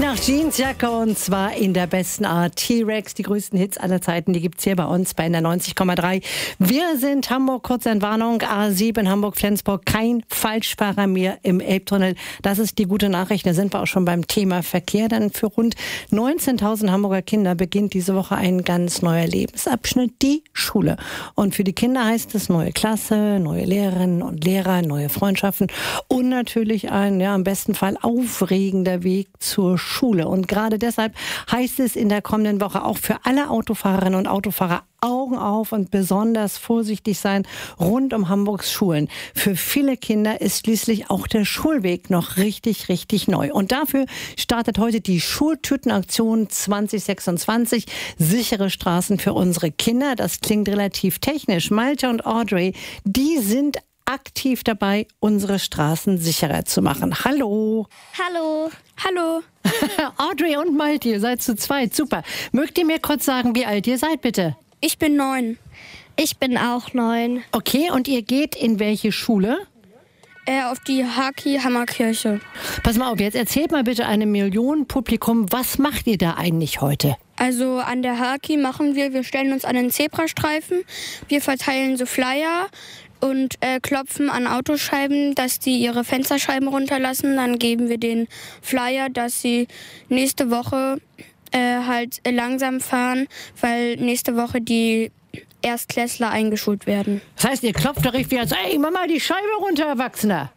nach Jeansjacke und zwar in der besten Art. T-Rex, die größten Hits aller Zeiten, die gibt's hier bei uns bei der 90,3. Wir sind Hamburg, Kurzentwarnung, A7 Hamburg-Flensburg, kein Falschfahrer mehr im Elbtunnel. Das ist die gute Nachricht, da sind wir auch schon beim Thema Verkehr. Denn für rund 19.000 Hamburger Kinder beginnt diese Woche ein ganz neuer Lebensabschnitt, die Schule. Und für die Kinder heißt es neue Klasse, neue Lehrerinnen und Lehrer, neue Freundschaften und natürlich ein, ja, im besten Fall aufregender Weg zur Schule. Und gerade deshalb heißt es in der kommenden Woche auch für alle Autofahrerinnen und Autofahrer Augen auf und besonders vorsichtig sein rund um Hamburgs Schulen. Für viele Kinder ist schließlich auch der Schulweg noch richtig, richtig neu. Und dafür startet heute die Schultütenaktion 2026. Sichere Straßen für unsere Kinder. Das klingt relativ technisch. Malte und Audrey, die sind aktiv dabei, unsere Straßen sicherer zu machen. Hallo. Hallo. Hallo. Audrey und Malte, ihr seid zu zweit. Super. Mögt ihr mir kurz sagen, wie alt ihr seid, bitte? Ich bin 9. Ich bin auch 9. Okay, und ihr geht in welche Schule? Auf die Haki Hammerkirche. Pass mal auf, jetzt erzählt mal bitte einem Millionenpublikum, was macht ihr da eigentlich heute? Also an der Haki wir stellen uns an den Zebrastreifen, wir verteilen so Flyer und klopfen an Autoscheiben, dass die ihre Fensterscheiben runterlassen. Dann geben wir den Flyer, dass sie nächste Woche halt langsam fahren, weil nächste Woche die Erstklässler eingeschult werden. Das heißt, ihr klopft doch richtig als, ey, mach mal die Scheibe runter, Erwachsener.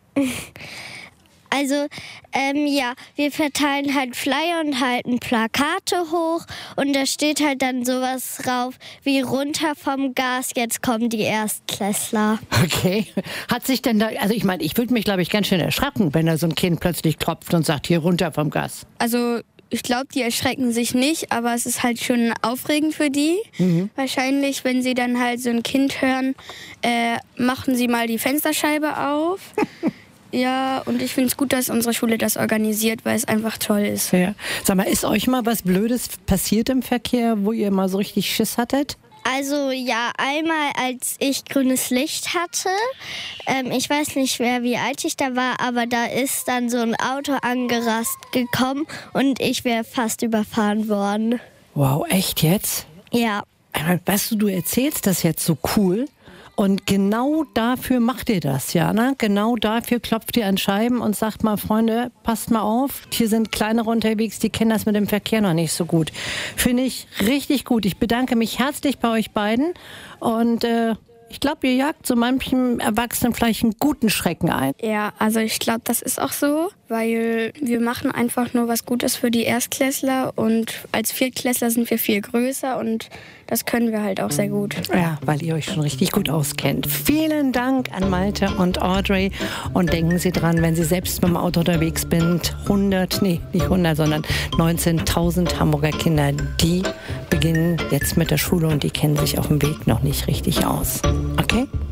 Also, ja, wir verteilen halt Flyer und halten Plakate hoch und da steht halt dann sowas drauf wie runter vom Gas, jetzt kommen die Erstklässler. Okay. Hat sich denn da, also ich meine, ich würde mich, glaube ich, ganz schön erschrecken, wenn da so ein Kind plötzlich klopft und sagt, hier runter vom Gas. Also ich glaube, die erschrecken sich nicht, aber es ist halt schon aufregend für die. Wahrscheinlich, wenn sie dann halt so ein Kind hören, machen sie mal die Fensterscheibe auf. Ja, und ich finde es gut, dass unsere Schule das organisiert, weil es einfach toll ist. Ja. Sag mal, ist euch mal was Blödes passiert im Verkehr, wo ihr mal so richtig Schiss hattet? Also ja, einmal als ich grünes Licht hatte, ich weiß nicht mehr, wie alt ich da war, aber da ist dann so ein Auto angerast gekommen und ich wäre fast überfahren worden. Wow, echt jetzt? Ja. Weißt du, du erzählst das jetzt so cool und genau dafür macht ihr das, ja, ne? Genau dafür klopft ihr an Scheiben und sagt mal, Freunde, passt mal auf, hier sind kleinere unterwegs, die kennen das mit dem Verkehr noch nicht so gut. Finde ich richtig gut. Ich bedanke mich herzlich bei euch beiden und ich glaube, ihr jagt so manchem Erwachsenen vielleicht einen guten Schrecken ein. Ja, also ich glaube, das ist auch so, weil wir machen einfach nur was Gutes für die Erstklässler und als Viertklässler sind wir viel größer und das können wir halt auch sehr gut. Ja, weil ihr euch schon richtig gut auskennt. Vielen Dank an Malte und Audrey und denken Sie dran, wenn Sie selbst mit dem Auto unterwegs sind, 19.000 Hamburger Kinder, die beginnen jetzt mit der Schule und die kennen sich auf dem Weg noch nicht richtig aus. Okay?